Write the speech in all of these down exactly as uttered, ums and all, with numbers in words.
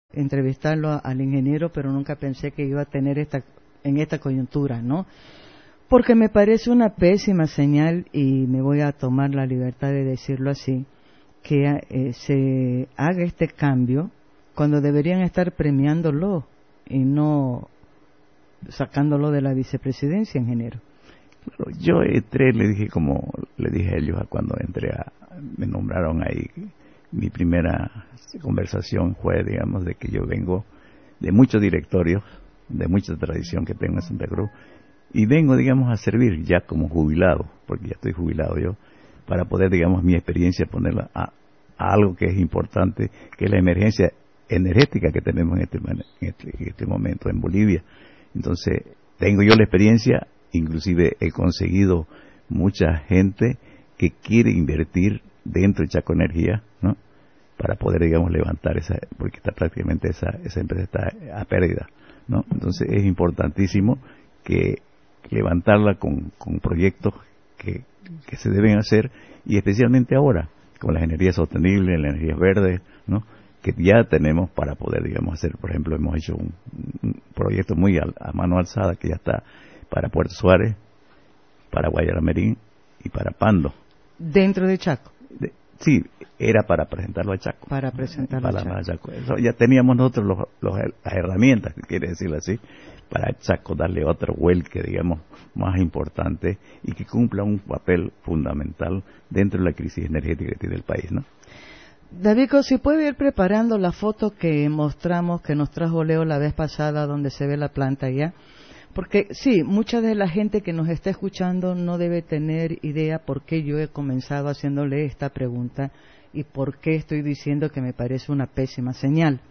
entrevistarlo a, al ingeniero, pero nunca pensé que iba a tener esta en esta coyuntura, ¿no? Porque me parece una pésima señal, y me voy a tomar la libertad de decirlo así, que eh, se haga este cambio cuando deberían estar premiándolo y no sacándolo de la vicepresidencia, ingeniero. Claro, yo entré, le dije como le dije a ellos cuando entré, a, me nombraron ahí, mi primera conversación fue, digamos, de que yo vengo de muchos directorios, de mucha tradición que tengo en Santa Cruz, y vengo, digamos, a servir ya como jubilado, porque ya estoy jubilado yo, para poder, digamos, mi experiencia ponerla a, a algo que es importante, que es la emergencia energética que tenemos en este, en este, en este momento en Bolivia. Entonces, tengo yo la experiencia, inclusive he conseguido mucha gente que quiere invertir dentro de Chaco Energía, ¿no? Para poder, digamos, levantar esa, porque está prácticamente esa, esa empresa está a pérdida, ¿no? Entonces es importantísimo que levantarla con, con proyectos que, que se deben hacer, y especialmente ahora, con las energías sostenibles, las energías verdes, ¿no? Que ya tenemos para poder, digamos, hacer, por ejemplo, hemos hecho un, un proyecto muy a, a mano alzada que ya está para Puerto Suárez, para Guayaramerín y para Pando. ¿Dentro de Chaco? De, sí, era para presentarlo a Chaco. Para presentarlo para, a Chaco. Para Chaco. Eso, ya teníamos nosotros los, los, las herramientas, que quiere decirlo así, para Chaco darle otro vuelque, digamos, más importante y que cumpla un papel fundamental dentro de la crisis energética que tiene el país, ¿no? David, si puede ir preparando la foto que mostramos, que nos trajo Leo la vez pasada, donde se ve la planta ya. Porque sí, mucha de la gente que nos está escuchando no debe tener idea por qué yo he comenzado haciéndole esta pregunta y por qué estoy diciendo que me parece una pésima señal.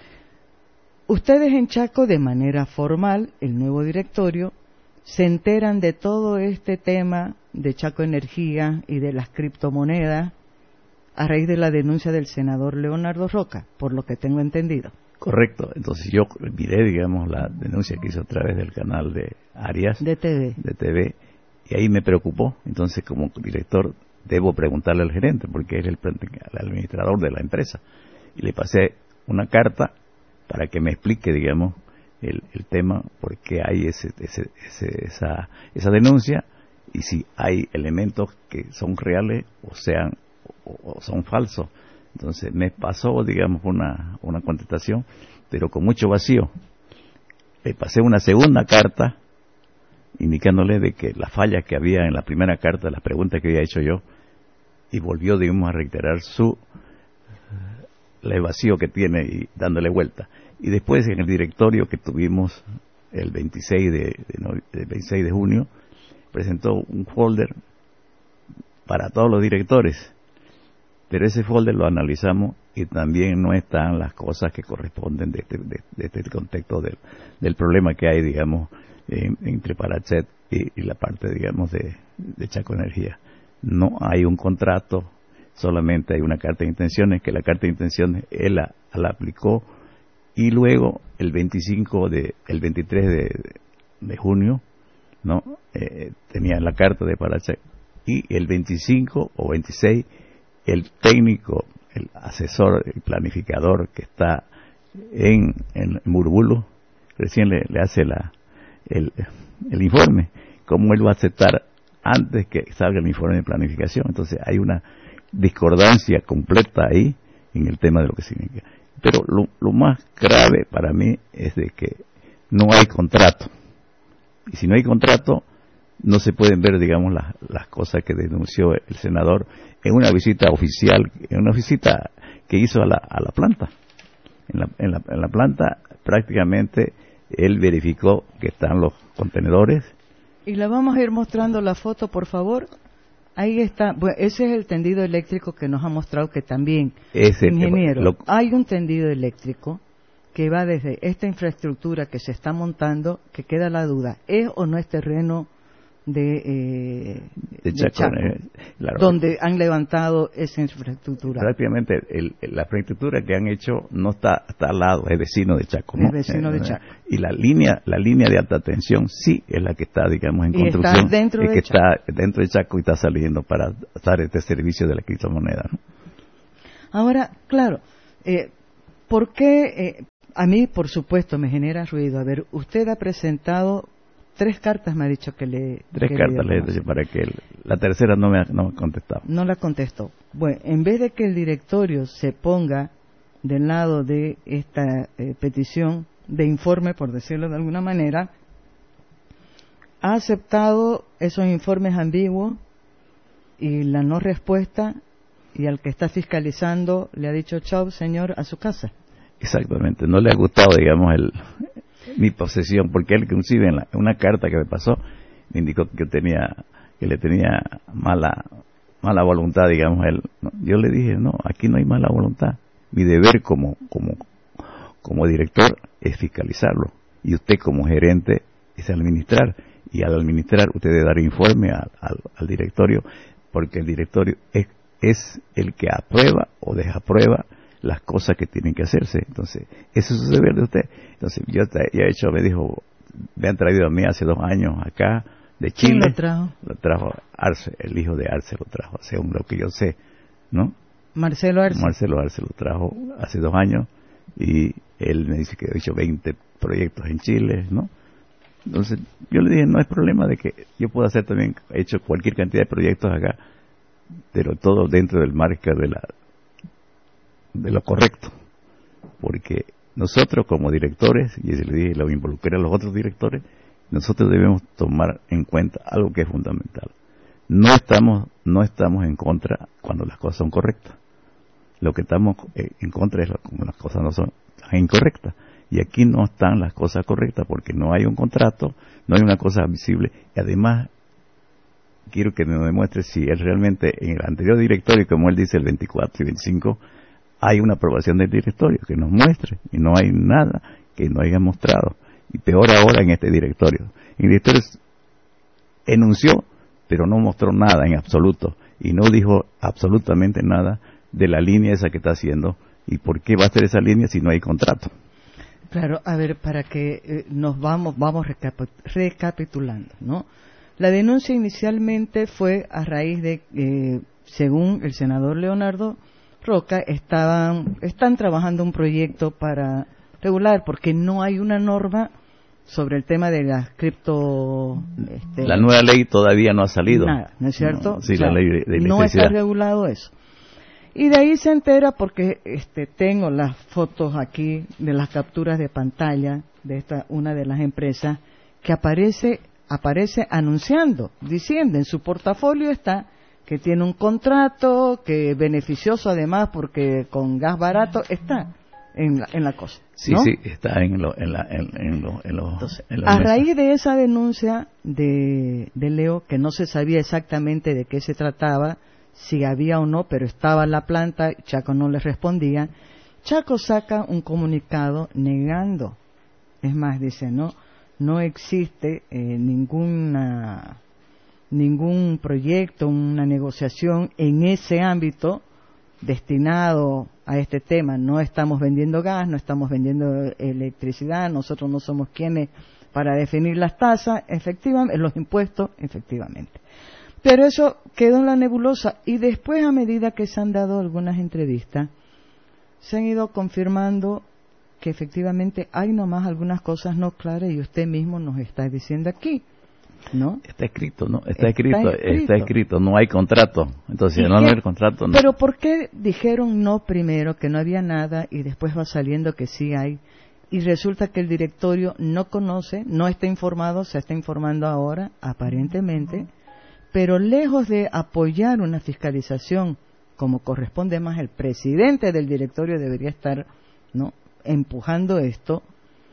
Ustedes en Chaco, de manera formal, el nuevo directorio, se enteran de todo este tema de Chaco Energía y de las criptomonedas a raíz de la denuncia del senador Leonardo Roca, por lo que tengo entendido. Correcto. Entonces yo miré, digamos, la denuncia que hizo a través del canal de Arias. De T V. De T V. Y ahí me preocupó. Entonces, como director, debo preguntarle al gerente, porque es el, el administrador de la empresa. Y le pasé una carta para que me explique, digamos, el, el tema, por qué hay ese, ese, ese, esa, esa denuncia, y si hay elementos que son reales o sean o, o son falsos. Entonces me pasó, digamos, una, una contestación, pero con mucho vacío. Le pasé una segunda carta indicándole de que las fallas que había en la primera carta, las preguntas que había hecho yo, y volvió, digamos, a reiterar su el vacío que tiene y dándole vuelta. Y después en el directorio que tuvimos el veintiséis de, de, de veintiséis de junio, presentó un folder para todos los directores. Pero ese folder lo analizamos y también no están las cosas que corresponden de este, de, de este contexto del, del problema que hay, digamos, en, entre Parachet y, y la parte, digamos, de, de Chaco Energía. No hay un contrato, solamente hay una carta de intenciones, que la carta de intenciones él la, la aplicó, y luego el veinticinco de, el veintitrés de, de junio, ¿no? Eh, tenía la carta de Parachet, y el veinticinco o veintiséis el técnico, el asesor, el planificador que está en, en Burbulo, recién le, le hace la, el, el informe, cómo él va a aceptar antes que salga el informe de planificación. Entonces hay una discordancia completa ahí en el tema de lo que significa. Pero lo, lo más grave para mí es de que no hay contrato. Y si no hay contrato, no se pueden ver, digamos, las, las cosas que denunció el senador en una visita oficial, en una visita que hizo a la, a la planta. En la, en, la, en la planta prácticamente él verificó que están los contenedores. Y la vamos a ir mostrando la foto, por favor. Ahí está. Bueno, ese es el tendido eléctrico que nos ha mostrado que también, ese, ingeniero, lo, hay un tendido eléctrico que va desde esta infraestructura que se está montando, que queda la duda, ¿es o no es terreno de, eh, de, de Chaco, Chaco, eh, claro, donde han levantado esa infraestructura? Prácticamente el, la infraestructura que han hecho no está, está al lado, es vecino de Chaco, ¿no? Es vecino eh, de Chaco. Y la línea la línea de alta tensión sí es la que está, digamos, en y construcción, está dentro es de que Chaco. está dentro de Chaco y está saliendo para dar este servicio de la criptomoneda, ¿no? Ahora, claro, eh, ¿por qué? Eh, a mí, por supuesto, me genera ruido. A ver, usted ha presentado tres cartas, me ha dicho que le... Tres que cartas le he le dicho para que él, la tercera no me ha, no me ha contestado. No la contestó. Bueno, en vez de que el directorio se ponga del lado de esta eh, petición de informe, por decirlo de alguna manera, ha aceptado esos informes ambiguos y la no respuesta, y al que está fiscalizando le ha dicho chao señor a su casa. Exactamente, no le ha gustado, digamos, el, mi posesión, porque él inclusive en, la, en una carta que me pasó me indicó que tenía que le tenía mala mala voluntad, digamos. Él, ¿no? Yo le dije, no, aquí no hay mala voluntad. Mi deber como como como director es fiscalizarlo, y usted como gerente es administrar, y al administrar usted debe dar informe al, al, al directorio, porque el directorio es, es el que aprueba o desaprueba las cosas que tienen que hacerse. Entonces, ese es su deber de usted. Entonces, yo ya he hecho, me dijo, me han traído a mí hace dos años acá, de Chile. ¿Quién lo trajo? Lo trajo Arce, el hijo de Arce lo trajo, según lo que yo sé, ¿no? Marcelo Arce. Marcelo Arce lo trajo hace dos años, y él me dice que he hecho veinte proyectos en Chile, ¿no? Entonces, yo le dije, no hay problema de que yo pueda hacer también, he hecho cualquier cantidad de proyectos acá, pero todo dentro del marco de la de lo correcto, porque nosotros como directores, y se le dije, lo involucré a los otros directores, nosotros debemos tomar en cuenta algo que es fundamental. No estamos no estamos en contra cuando las cosas son correctas. Lo que estamos en contra es cuando las cosas no son incorrectas. Y aquí no están las cosas correctas porque no hay un contrato, no hay una cosa visible, y además quiero que me demuestre si él realmente en el anterior directorio, como él dice, el veinticuatro y veinticinco, hay una aprobación del directorio, que nos muestre, y no hay nada que no haya mostrado, y peor ahora en este directorio. El directorio enunció, pero no mostró nada en absoluto, y no dijo absolutamente nada de la línea esa que está haciendo, y por qué va a ser esa línea si no hay contrato. Claro, a ver, para que eh, nos vamos vamos recap- recapitulando, ¿no? La denuncia inicialmente fue a raíz de, eh, según el senador Leonardo Roca, estaban, están trabajando un proyecto para regular, porque no hay una norma sobre el tema de las cripto... Este, la nueva ley todavía no ha salido. Nada, ¿no es cierto? No, sí, o sea, la ley de, de no está regulado eso. Y de ahí se entera porque este, tengo las fotos aquí de las capturas de pantalla de esta una de las empresas que aparece aparece anunciando, diciendo en su portafolio está que tiene un contrato, que es beneficioso además porque con gas barato está en la, en la cosa. Sí, ¿no? sí, está en lo, en la, en, en lo, en lo, Entonces, en a mesas. raíz de esa denuncia de, de Leo, que no se sabía exactamente de qué se trataba, si había o no, pero estaba en la planta, Chaco no le respondía, Chaco saca un comunicado negando, es más, dice, no, no existe eh, ninguna ningún proyecto, una negociación en ese ámbito destinado a este tema. No estamos vendiendo gas, no estamos vendiendo electricidad, nosotros no somos quienes para definir las tasas, efectivamente, los impuestos, efectivamente. Pero eso quedó en la nebulosa, y después, a medida que se han dado algunas entrevistas, se han ido confirmando que efectivamente hay nomás algunas cosas no claras, y usted mismo nos está diciendo aquí, ¿no? Está escrito, ¿no? Está, Está escrito, escrito, está escrito, no hay contrato. Entonces, si no hay contrato, no. Pero ¿por qué dijeron no primero, que no había nada, y después va saliendo que sí hay? Y resulta que el directorio no conoce, no está informado, se está informando ahora, aparentemente, pero lejos de apoyar una fiscalización como corresponde más, el presidente del directorio debería estar, ¿no?, empujando esto.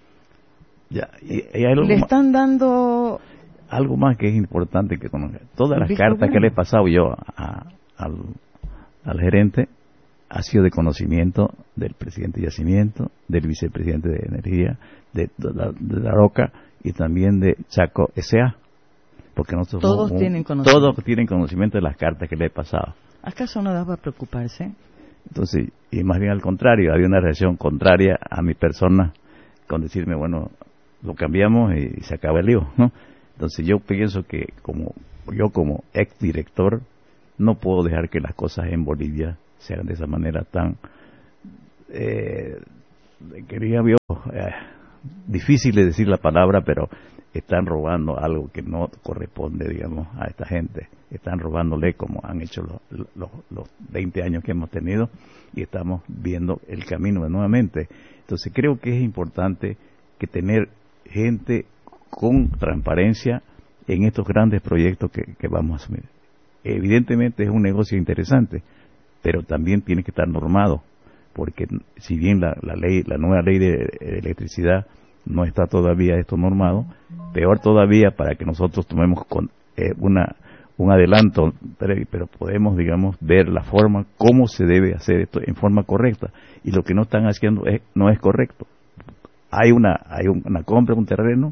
Ya, y, y hay le están dando algo más que es importante que conozca. Todas las cartas bueno. que le he pasado yo a, a, al, al gerente ha sido de conocimiento del presidente de Yacimiento, del vicepresidente de Energía, de, de, la, de La Roca, y también de Chaco S A Porque nosotros todos un, tienen conocimiento. Todos tienen conocimiento de las cartas que le he pasado. ¿Acaso no daba preocuparse? Entonces, y más bien al contrario, había una reacción contraria a mi persona con decirme, bueno, lo cambiamos y se acaba el lío, ¿no? Entonces yo pienso que como yo como exdirector no puedo dejar que las cosas en Bolivia sean de esa manera tan eh, quería ver, eh, difícil de decir la palabra, pero están robando algo que no corresponde, digamos, a esta gente. Están robándole como han hecho los, los, los veinte años que hemos tenido y estamos viendo el camino de nuevamente. Entonces creo que es importante que tener gente con transparencia en estos grandes proyectos que, que vamos a asumir. Evidentemente es un negocio interesante, pero también tiene que estar normado, porque si bien la, la ley, la nueva ley de electricidad no está todavía esto normado, peor todavía para que nosotros tomemos con, eh, una un adelanto, pero podemos, digamos, ver la forma, cómo se debe hacer esto en forma correcta, y lo que no están haciendo es, no es correcto. Hay una hay un, una compra de un terreno,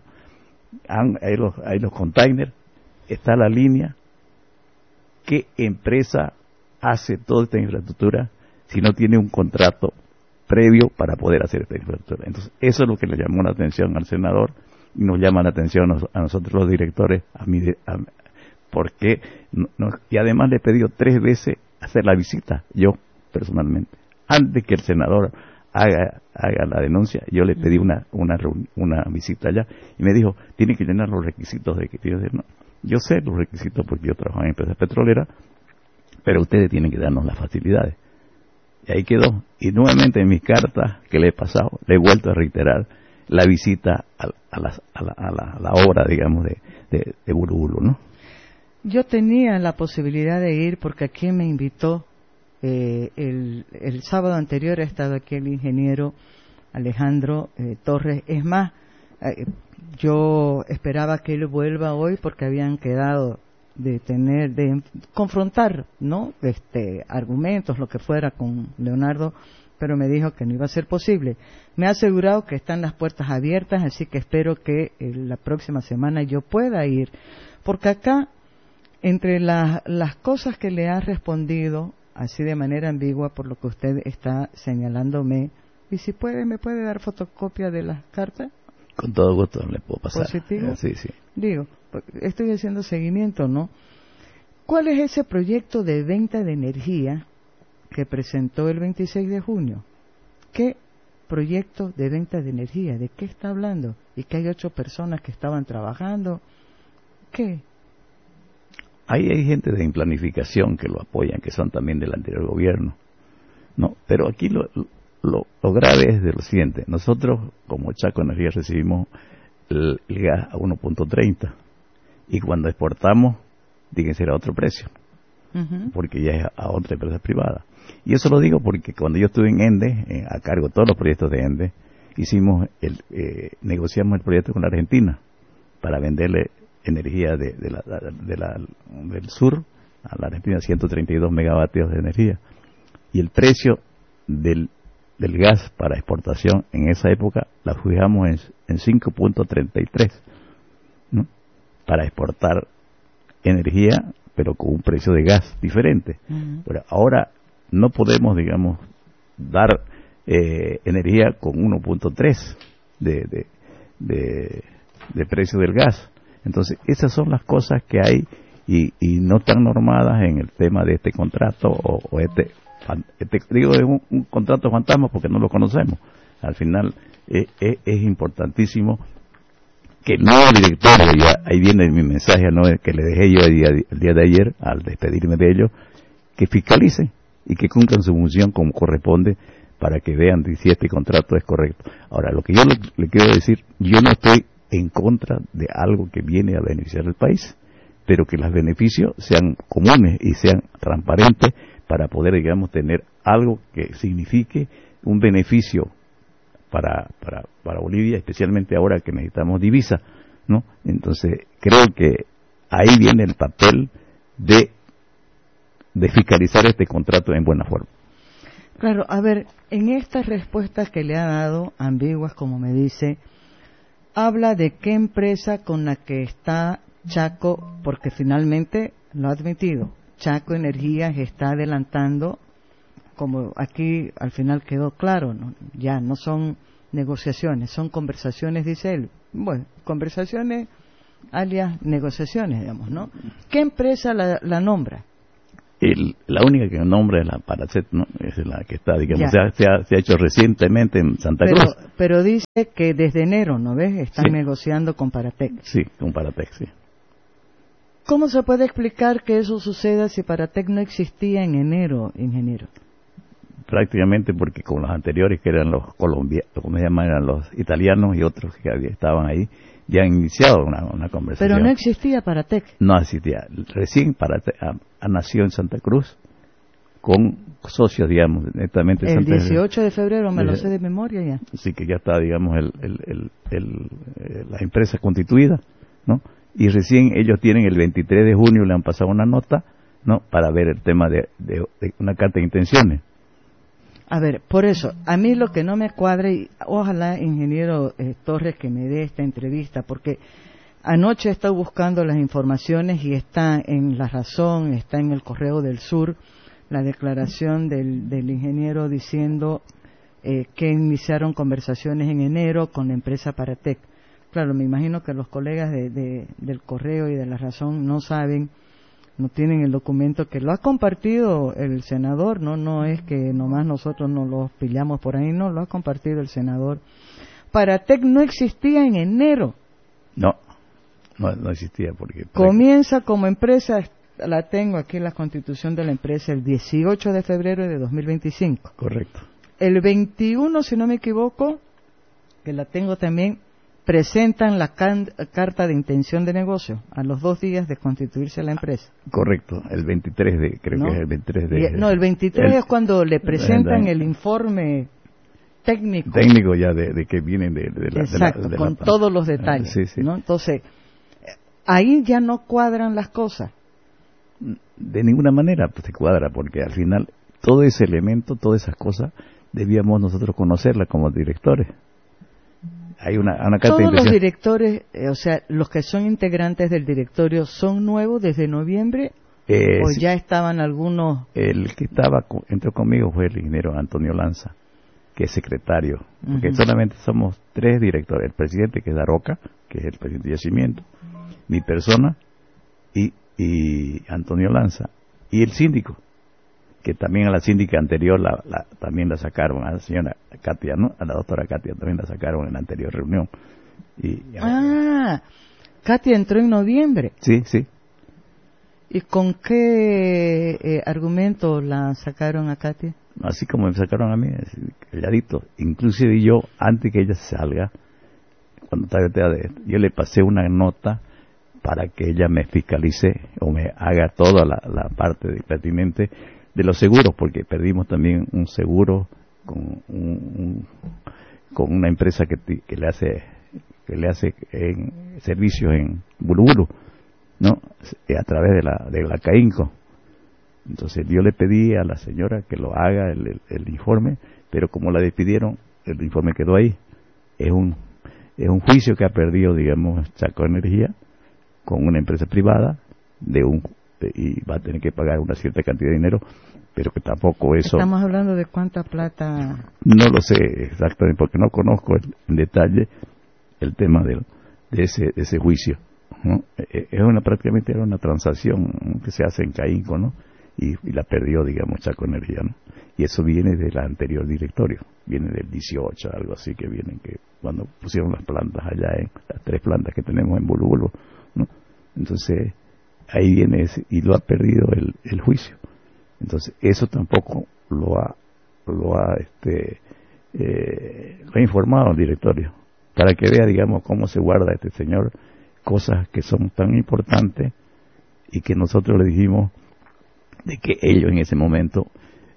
hay los, hay los containers, está la línea. ¿Qué empresa hace toda esta infraestructura si no tiene un contrato previo para poder hacer esta infraestructura? Entonces, eso es lo que le llamó la atención al senador y nos llama la atención a nosotros los directores, a mí, a, porque no, no, y además le he pedido tres veces hacer la visita, yo personalmente, antes que el senador haga haga la denuncia, yo le pedí una una una visita allá y me dijo, tiene que llenar los requisitos de que yo, no, yo sé los requisitos porque yo trabajo en empresas petroleras, pero ustedes tienen que darnos las facilidades. Y ahí quedó. Y nuevamente en mis cartas que le he pasado, le he vuelto a reiterar la visita a, a, la, a, la, a, la, a la obra, digamos, de, de, de Buruburu, ¿no? Yo tenía la posibilidad de ir porque aquí me invitó eh, el, el sábado anterior, ha estado aquí el ingeniero Alejandro eh, Torres. Es más, eh, yo esperaba que él vuelva hoy porque habían quedado de tener, de confrontar, ¿no? Este, argumentos, lo que fuera con Leonardo, pero me dijo que no iba a ser posible. Me ha asegurado que están las puertas abiertas, así que espero que eh, la próxima semana yo pueda ir, porque acá, entre la, las cosas que le ha respondido, así de manera ambigua, por lo que usted está señalándome, y si puede, ¿me puede dar fotocopia de las cartas? Con todo gusto le puedo pasar. ¿Positivo? Sí, sí. Digo, estoy haciendo seguimiento, ¿no? ¿Cuál es ese proyecto de venta de energía que presentó el veintiséis de junio? ¿Qué proyecto de venta de energía? ¿De qué está hablando? ¿Y que hay ocho personas que estaban trabajando? ¿Qué? Ahí hay gente de planificación que lo apoyan, que son también del anterior gobierno, ¿no? Pero aquí lo, lo, lo grave es de lo siguiente. Nosotros, como Chaco Energía, recibimos el, el gas a uno punto treinta y cuando exportamos, tiene que ser a otro precio, uh-huh. porque ya es a otra empresa privada. Y eso lo digo porque cuando yo estuve en ENDE, eh, a cargo de todos los proyectos de ENDE, hicimos el, eh, negociamos el proyecto con la Argentina para venderle energía de, de la, de la, del sur a la Argentina, ciento treinta y dos megavatios de energía, y el precio del, del gas para exportación en esa época la fijamos en, en cinco punto treinta y tres, ¿no? Para exportar energía, pero con un precio de gas diferente. Uh-huh. Pero ahora no podemos, digamos, dar eh, energía con uno punto tres de, de, de, de precio del gas. Entonces, esas son las cosas que hay y, y no están normadas en el tema de este contrato o, o este, este, digo, es un, un contrato fantasma porque no lo conocemos. Al final, eh, eh, es importantísimo que el nuevo director, ya, ahí viene mi mensaje, ¿no?, que le dejé yo el día, el día de ayer, al despedirme de ellos, que fiscalicen y que cumplan su función como corresponde para que vean si este contrato es correcto. Ahora, lo que yo le, le quiero decir, yo no estoy en contra de algo que viene a beneficiar al país, pero que los beneficios sean comunes y sean transparentes para poder, digamos, tener algo que signifique un beneficio para para para Bolivia, especialmente ahora que necesitamos divisa, ¿no? Entonces, creo que ahí viene el papel de de fiscalizar este contrato en buena forma. Claro, a ver, en estas respuestas que le ha dado, ambiguas como me dice, habla de qué empresa con la que está Chaco, porque finalmente lo ha admitido, Chaco Energías está adelantando, como aquí al final quedó claro, ¿no? Ya no son negociaciones, son conversaciones, dice él. Bueno, conversaciones alias negociaciones, digamos, ¿no? ¿Qué empresa la, la nombra? El, la única que nombra es la Paracet, ¿no? Es la que está, digamos, se ha, se, ha, se ha hecho recientemente en Santa pero, Cruz. Pero dice que desde enero, ¿no ves? Están sí. negociando con Paratec. Sí, con Paratec, sí. ¿Cómo se puede explicar que eso suceda si Paratec no existía en enero, ingeniero? Prácticamente porque con los anteriores, que eran los colombianos, ¿cómo se llaman? Eran los italianos y otros que había, estaban ahí, ya han iniciado una, una conversación. Pero no existía Paratec. No existía. Recién Paratec ha, ha nacido en Santa Cruz con socios, digamos, netamente. El Santa dieciocho de febrero, me lo sé de memoria ya. Así que ya está, digamos, el, el, el, el, el, la empresa constituida, ¿no? Y recién ellos tienen el veintitrés de junio, le han pasado una nota, ¿no? Para ver el tema de, de, de una carta de intenciones. A ver, por eso, a mí lo que no me cuadra, y ojalá, ingeniero eh, Torres, que me dé esta entrevista, porque anoche he estado buscando las informaciones y está en La Razón, está en el Correo del Sur, la declaración del, del ingeniero diciendo eh, que iniciaron conversaciones en enero con la empresa Paratec. Claro, me imagino que los colegas de, de, del Correo y de La Razón no saben, no tienen el documento que lo ha compartido el senador, no no es que nomás nosotros nos lo pillamos por ahí, no, lo ha compartido el senador. Paratec no existía en enero. No, no, no existía porque... Comienza como empresa, la tengo aquí en la constitución de la empresa, el dieciocho de febrero de dos mil veinticinco. Correcto. El veintiuno, si no me equivoco, que la tengo también, presentan la can- carta de intención de negocio a los dos días de constituirse la empresa. Correcto, el veintitrés de, creo ¿no? que es el veintitrés de... No, el veintitrés el, es cuando le presentan el, el informe técnico. Técnico ya de, de que vienen de, de la... Exacto, de la, de con la, todos los detalles. Sí, sí. ¿no? Entonces, ahí ya no cuadran las cosas. De ninguna manera pues, se cuadra, porque al final todo ese elemento, todas esas cosas, debíamos nosotros conocerlas como directores. Hay una, una carta Todos de los directores, eh, o sea, los que son integrantes del directorio, ¿son nuevos desde noviembre? Eh, ¿O sí, ya estaban algunos? El que estaba, entró conmigo fue el ingeniero Antonio Lanza, que es secretario, porque Uh-huh. solamente somos tres directores, el presidente que es Daroca, que es el presidente de Yacimiento, mi persona y, y Antonio Lanza, y el síndico, que también a la síndica anterior la, la, también la sacaron, a la señora Katia, ¿no? A la doctora Katia también la sacaron en la anterior reunión. Y, ah, Katia entró en noviembre. Sí, sí. ¿Y con qué eh, argumento la sacaron a Katia? Así como me sacaron a mí, calladito. Inclusive yo, antes que ella salga, cuando estaba de, yo le pasé una nota para que ella me fiscalice o me haga toda la, la parte de, pertinente de los seguros, porque perdimos también un seguro con un, un, con una empresa que, que le hace que le hace en, servicios en Bulubulu, ¿no? A través de la de la CAINCO. Entonces yo le pedí a la señora que lo haga el, el, el informe, pero como la despidieron, el informe quedó ahí. Es un es un juicio que ha perdido, digamos, Chaco Energía con una empresa privada de un de, y va a tener que pagar una cierta cantidad de dinero, pero que tampoco eso... Estamos hablando de cuánta plata... No lo sé exactamente, porque no conozco en detalle el tema de, de, ese, de ese juicio, ¿no? Es una, prácticamente era una transacción que se hace en CAINCO, ¿no? Y, y la perdió, digamos, Chaco Energía, ¿no? Y eso viene del anterior directorio, viene del dieciocho, algo así, que vienen que cuando pusieron las plantas allá, en las tres plantas que tenemos en Bulubulu, ¿no? Entonces, ahí viene ese, y lo ha perdido el, el juicio. Entonces, eso tampoco lo ha, lo ha, este, eh, lo ha informado el directorio, para que vea, digamos, cómo se guarda este señor cosas que son tan importantes y que nosotros le dijimos de que ellos en ese momento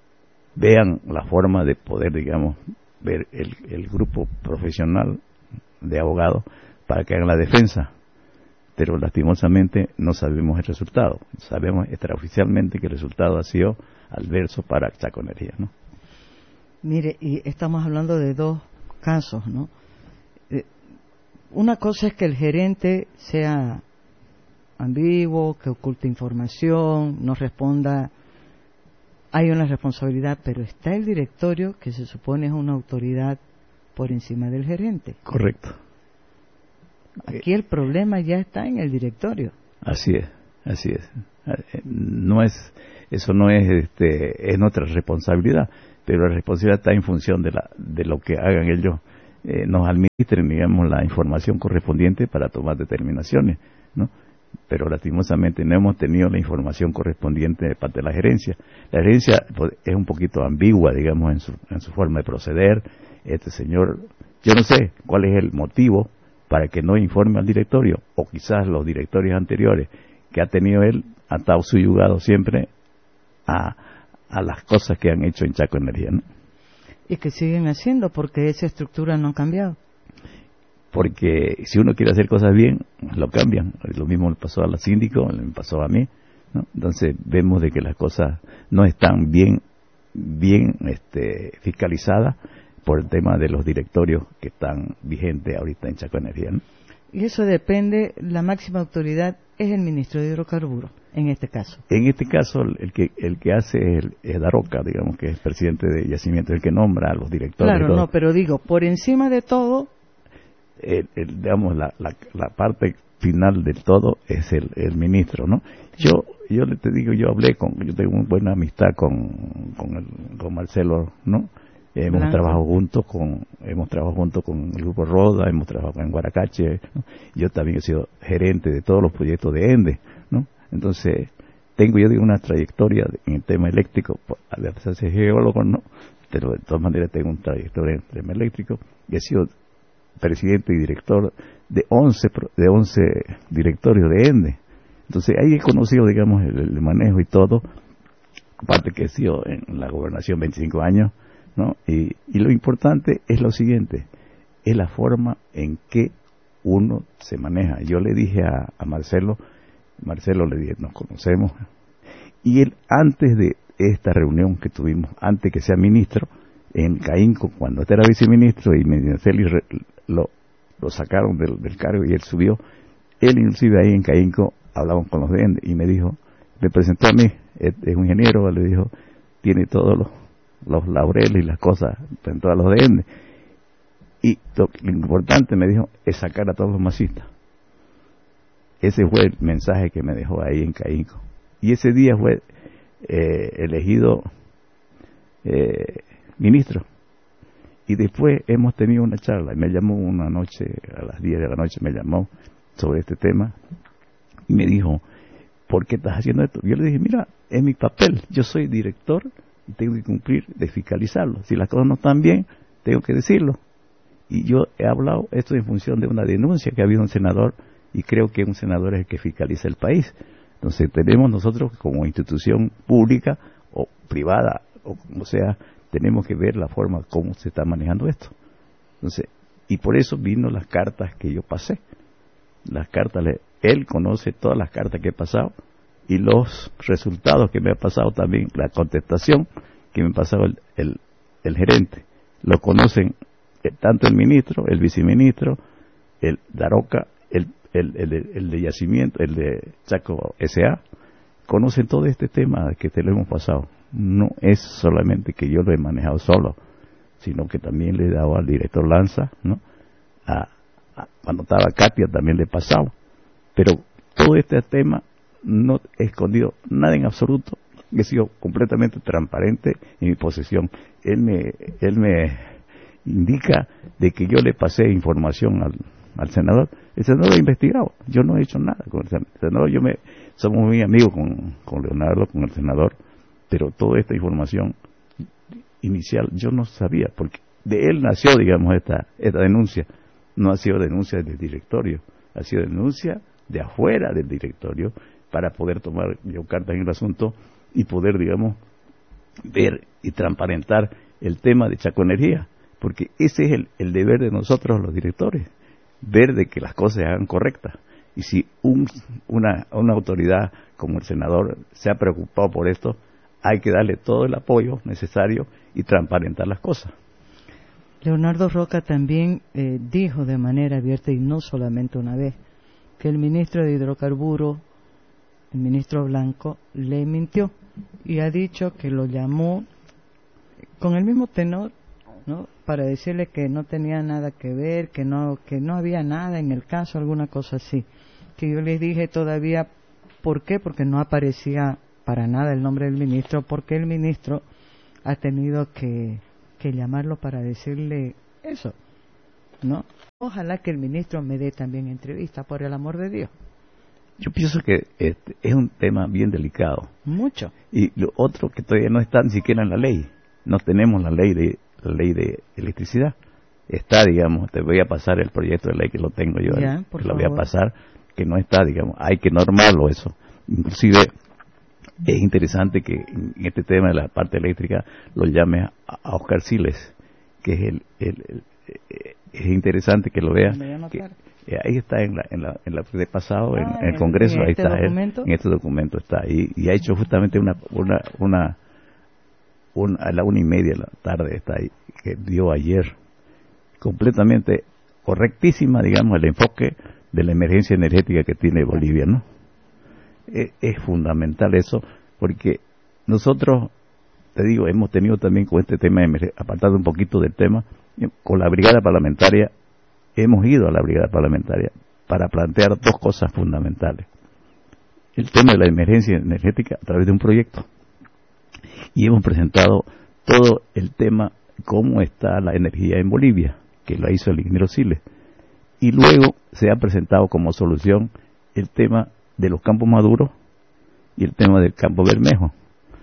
vean la forma de poder, digamos, ver el, el grupo profesional de abogados para que hagan la defensa. Pero lastimosamente no sabemos el resultado. Sabemos extraoficialmente que el resultado ha sido adverso para Chaco Energía, ¿no? Mire, y estamos hablando de dos casos, ¿no? Eh, una cosa es que el gerente sea ambiguo, que oculte información, no responda. Hay una responsabilidad, pero está el directorio, que se supone es una autoridad por encima del gerente. Correcto. Aquí el problema ya está en el directorio. Así es, así es. No es, eso no es, este, es nuestra responsabilidad, pero la responsabilidad está en función de, la, de lo que hagan ellos, eh, nos administren, digamos, la información correspondiente para tomar determinaciones, ¿no? Pero lastimosamente no hemos tenido la información correspondiente de parte de la gerencia. La gerencia pues, es un poquito ambigua, digamos, en su, en su forma de proceder. Este señor, yo no sé cuál es el motivo para que no informe al directorio, o quizás los directorios anteriores que ha tenido él, ha estado subyugado siempre a, a las cosas que han hecho en Chaco Energía, ¿no? Y que siguen haciendo, porque esa estructura no ha cambiado. Porque si uno quiere hacer cosas bien, lo cambian. Lo mismo le pasó a la síndico, le pasó a mí, ¿no? Entonces vemos de que las cosas no están bien, bien este, fiscalizadas por el tema de los directorios que están vigentes ahorita en Chaco Energía, ¿no? Y eso depende, la máxima autoridad es el ministro de Hidrocarburos, en este caso. En este caso, el que el que hace es, el, es Daroca, digamos, que es el presidente de Yacimiento, el que nombra a los directores. Claro, no, pero digo, por encima de todo... El, el, digamos, la, la, la parte final del todo es el, el ministro, ¿no? Yo yo le te digo, yo hablé con, yo tengo una buena amistad con con, el, con Marcelo, ¿no? Hemos Blanco. trabajado juntos con hemos trabajado juntos con el grupo Roda, hemos trabajado en Guaracache, ¿no? Yo también he sido gerente de todos los proyectos de ENDE, ¿no? Entonces tengo yo digo una trayectoria en el tema eléctrico, a pesar de ser geólogo, ¿no? Pero de todas maneras tengo una trayectoria en el tema eléctrico y he sido presidente y director de once de once directorios de ENDE. Entonces ahí he conocido, digamos, el, el manejo y todo, aparte que he sido en la gobernación veinticinco años, ¿no? Y, y lo importante es lo siguiente, es la forma en que uno se maneja. Yo le dije a, a Marcelo, Marcelo le dije, nos conocemos, y él antes de esta reunión que tuvimos, antes que sea ministro, en Caínco, cuando este era viceministro y Medinaceli lo, lo sacaron del, del cargo y él subió, él inclusive ahí en Caínco hablamos con los de ENDE y me dijo, me presentó a mí, es, es un ingeniero, le dijo, tiene todos los, los laureles y las cosas, presentó a los de ENDE. Y lo, lo importante, me dijo, es sacar a todos los masistas. Ese fue el mensaje que me dejó ahí en Caínco. Y ese día fue eh, elegido eh, ministro. Y después hemos tenido una charla, y me llamó una noche, a las diez de la noche me llamó sobre este tema, y me dijo, ¿por qué estás haciendo esto? Yo le dije, mira, es mi papel, yo soy director, y tengo que cumplir de fiscalizarlo. Si las cosas no están bien, tengo que decirlo. Y yo he hablado esto en función de una denuncia que ha habido un senador, y creo que un senador es el que fiscaliza el país. Entonces tenemos nosotros como institución pública o privada, o como sea, tenemos que ver la forma como se está manejando esto. Entonces, y por eso vino las cartas que yo pasé. Las cartas, él conoce todas las cartas que he pasado y los resultados que me ha pasado también, la contestación que me ha pasado el, el, el gerente. Lo conocen eh, tanto el ministro, el viceministro, el Daroca, el, el, el, el, el de Yacimiento, el de Chaco S A, conocen todo este tema que te lo hemos pasado. No es solamente que yo lo he manejado solo, sino que también le he dado al director Lanza, ¿no? A, a, cuando estaba Katia también le he pasado. Pero todo este tema no he escondido nada en absoluto. He sido completamente transparente en mi posición. Él me, él me indica de que yo le pasé información al, al senador. El senador ha investigado. Yo no he hecho nada con el senador. Yo me, somos muy amigos con, con Leonardo, con el senador. Pero toda esta información inicial yo no sabía, porque de él nació, digamos, esta, esta denuncia. No ha sido denuncia del directorio, ha sido denuncia de afuera del directorio para poder tomar yo cartas en el asunto y poder, digamos, ver y transparentar el tema de Chaco Energía, porque ese es el, el deber de nosotros los directores, ver de que las cosas se hagan correctas. Y si un, una, una autoridad como el senador se ha preocupado por esto, hay que darle todo el apoyo necesario y transparentar las cosas. Leonardo Roca también eh, dijo de manera abierta, y no solamente una vez, que el ministro de Hidrocarburos, el ministro Blanco, le mintió y ha dicho que lo llamó con el mismo tenor, ¿no?, para decirle que no tenía nada que ver, que no que no había nada en el caso, alguna cosa así. Que yo les dije todavía, ¿por qué? Porque no aparecía para nada el nombre del ministro, porque el ministro ha tenido que, que llamarlo para decirle eso, ¿no? Ojalá que el ministro me dé también entrevista, por el amor de Dios. Yo pienso que este es un tema bien delicado. Mucho. Y lo otro que todavía no está ni siquiera en la ley. No tenemos la ley de la ley de electricidad. Está, digamos, te voy a pasar el proyecto de ley que lo tengo yo, ya, que lo voy a pasar, que no está, digamos, hay que normarlo eso. Inclusive es interesante que en este tema de la parte eléctrica lo llame a, a Oscar Siles, que es el, el, el, el es interesante que lo vea. Que, eh, ahí está en la en la en la de pasado ah, en, en el Congreso, en ahí este está documento. Él, en este documento está y, y ha hecho justamente una una una, una a la una y media de la tarde está ahí, que dio ayer, completamente correctísima, digamos, el enfoque de la emergencia energética que tiene Bolivia, ¿no? Es, es fundamental eso, porque nosotros, te digo, hemos tenido también con este tema, apartado un poquito del tema, con la brigada parlamentaria, hemos ido a la brigada parlamentaria para plantear dos cosas fundamentales. El tema de la emergencia energética a través de un proyecto. Y hemos presentado todo el tema, cómo está la energía en Bolivia, que lo hizo el ingeniero Siles. Y luego se ha presentado como solución el tema de los campos maduros y el tema del campo Bermejo,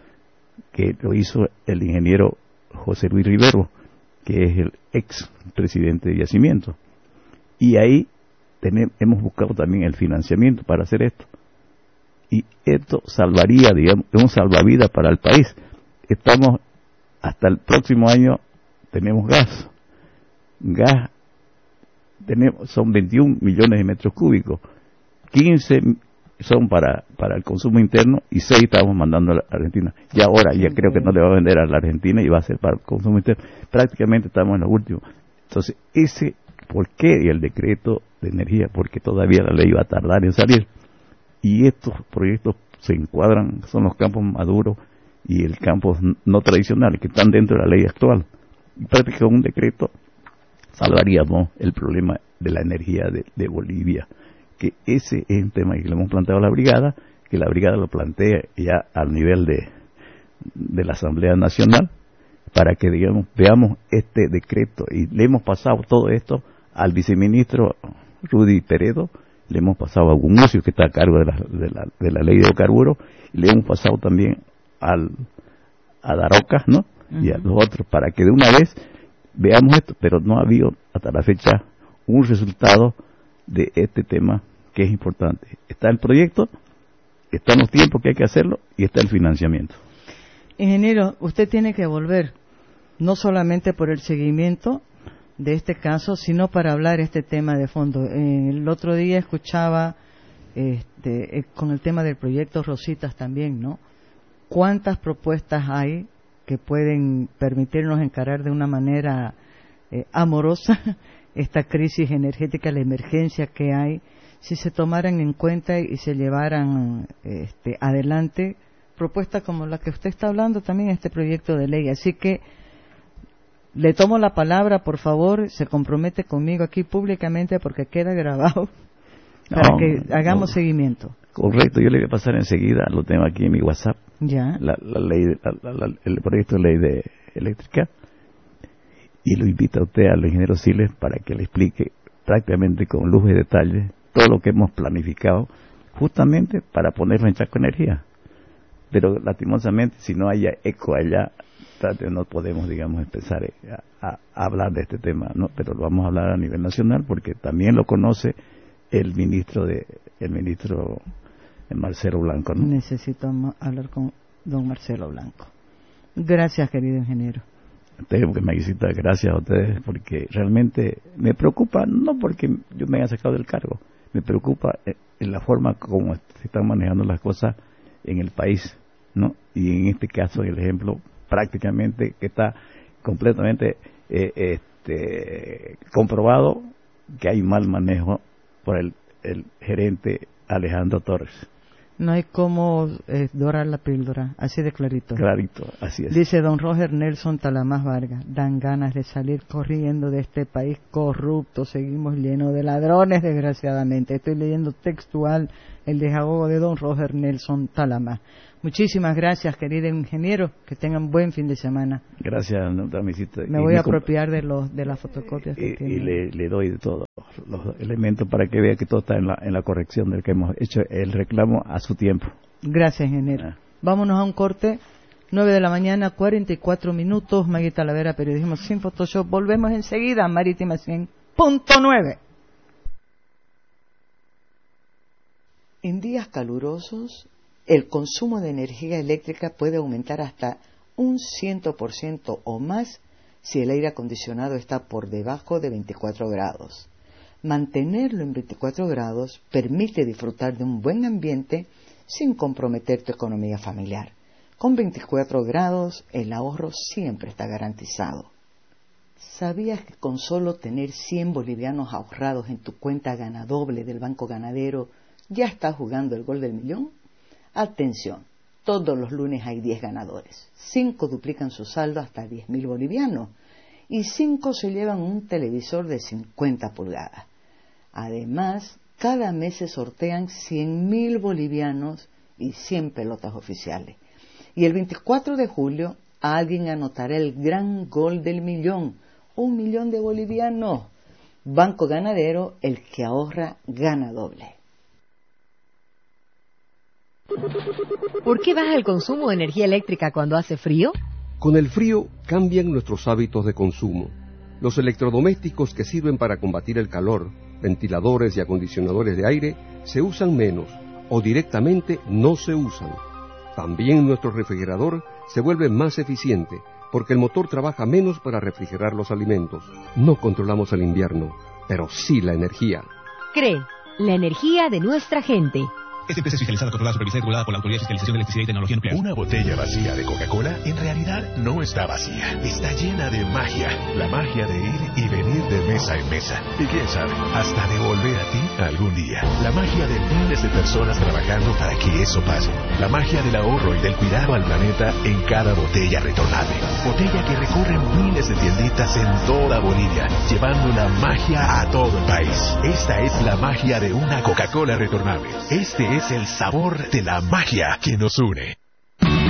que lo hizo el ingeniero José Luis Rivero, que es el ex presidente de Yacimiento. Y ahí tenemos, hemos buscado también el financiamiento para hacer esto. Y esto salvaría, digamos, es un salvavidas para el país. Estamos, hasta el próximo año, tenemos gas. Gas, tenemos, son veintiún millones de metros cúbicos. quince son para para el consumo interno y seis estamos mandando a la Argentina. Y ahora ya creo que no le va a vender a la Argentina y va a ser para el consumo interno. Prácticamente estamos en lo último. Entonces, ese, ¿por qué? Y el decreto de energía, porque todavía la ley va a tardar en salir. Y estos proyectos se encuadran, son los campos maduros y el campo no tradicional, que están dentro de la ley actual. Y prácticamente con un decreto salvaríamos el problema de la energía de, de Bolivia. Que ese es un tema que le hemos planteado a la brigada, que la brigada lo plantea ya al nivel de, de la Asamblea Nacional, para que, digamos, veamos este decreto. Y le hemos pasado todo esto al viceministro Rudy Peredo, le hemos pasado a Gumucio, que está a cargo de la, de la, de la ley de hidrocarburos, y le hemos pasado también al, a Darocas, ¿no? Uh-huh. Y a los otros, para que de una vez veamos esto, pero no ha habido hasta la fecha un resultado de este tema que es importante. Está el proyecto, están los tiempos que hay que hacerlo y está el financiamiento. Ingeniero, usted tiene que volver, no solamente por el seguimiento de este caso, sino para hablar este tema de fondo. Eh, el otro día escuchaba este, eh, con el tema del proyecto Rositas también, ¿no? ¿Cuántas propuestas hay que pueden permitirnos encarar de una manera eh, amorosa esta crisis energética, la emergencia que hay, si se tomaran en cuenta y se llevaran este, adelante propuestas como la que usted está hablando también, este proyecto de ley? Así que le tomo la palabra, por favor, se compromete conmigo aquí públicamente porque queda grabado para no, que hagamos no. seguimiento. Correcto, yo le voy a pasar enseguida, lo tengo aquí en mi WhatsApp, ya la, la ley, la, la, la, el proyecto de ley de eléctrica. Y lo invita a usted, al ingeniero Siles, para que le explique prácticamente con lujo y detalle todo lo que hemos planificado, justamente para ponerlo en Chaco Energía. Pero lastimosamente, si no haya eco allá, no podemos, digamos, empezar a, a, a hablar de este tema, ¿no? Pero lo vamos a hablar a nivel nacional, porque también lo conoce el ministro de el ministro Marcelo Blanco, ¿no? Necesito hablar con don Marcelo Blanco. Gracias, querido ingeniero. Tengo que me visita, gracias a ustedes, porque realmente me preocupa, no porque yo me haya sacado del cargo, me preocupa en la forma como se están manejando las cosas en el país, ¿no? Y en este caso, el ejemplo prácticamente que está completamente eh, este, comprobado que hay mal manejo por el, el gerente Alejandro Torres. No hay cómo eh, dorar la píldora, así de clarito. Clarito, así es. Dice don Roger Nelson Talamás Vargas, dan ganas de salir corriendo de este país corrupto, seguimos llenos de ladrones, desgraciadamente. Estoy leyendo textual el desahogo de don Roger Nelson Talamás. Muchísimas gracias, querido ingeniero. Que tengan buen fin de semana. Gracias, doctora Misita. Me y voy a comp- apropiar de los de las fotocopias que y, tiene. y le, le doy de todos los elementos para que vea que todo está en la, en la corrección del que hemos hecho el reclamo a su tiempo. Gracias, ingeniero. Ah. Vámonos a un corte. nueve de la mañana, cuarenta y cuatro minutos. Maggie Talavera, Periodismo sin Photoshop. Volvemos enseguida. Marítima cien punto nueve. En días calurosos, el consumo de energía eléctrica puede aumentar hasta un cien por ciento o más si el aire acondicionado está por debajo de veinticuatro grados. Mantenerlo en veinticuatro grados permite disfrutar de un buen ambiente sin comprometer tu economía familiar. Con veinticuatro grados, el ahorro siempre está garantizado. ¿Sabías que con solo tener cien bolivianos ahorrados en tu cuenta Ganadoble del Banco Ganadero, ya estás jugando el gol del millón? Atención, todos los lunes hay diez ganadores. cinco duplican su saldo hasta diez mil bolivianos y cinco se llevan un televisor de cincuenta pulgadas. Además, cada mes se sortean cien mil bolivianos y cien pelotas oficiales. Y el veinticuatro de julio alguien anotará el gran gol del millón, un millón de bolivianos. Banco Ganadero, el que ahorra gana doble. ¿Por qué baja el consumo de energía eléctrica cuando hace frío? Con el frío cambian nuestros hábitos de consumo. Los electrodomésticos que sirven para combatir el calor, ventiladores y acondicionadores de aire, se usan menos o directamente no se usan. También nuestro refrigerador se vuelve más eficiente porque el motor trabaja menos para refrigerar los alimentos. No controlamos el invierno, pero sí la energía. C R E, la energía de nuestra gente. Esta empresa es fiscalizada, controlada, supervisada y regulada por la Autoridad de Fiscalización de Electricidad y Tecnología Nuclear. Una botella vacía de Coca-Cola en realidad no está vacía. Está llena de magia. La magia de ir y venir de mesa en mesa. Y quién sabe, hasta de volver a ti algún día. La magia de miles de personas trabajando para que eso pase. La magia del ahorro y del cuidado al planeta en cada botella retornable. Botella que recorre miles de tienditas en toda Bolivia, llevando la magia a todo el país. Esta es la magia de una Coca-Cola retornable. Este es el sabor de la magia que nos une.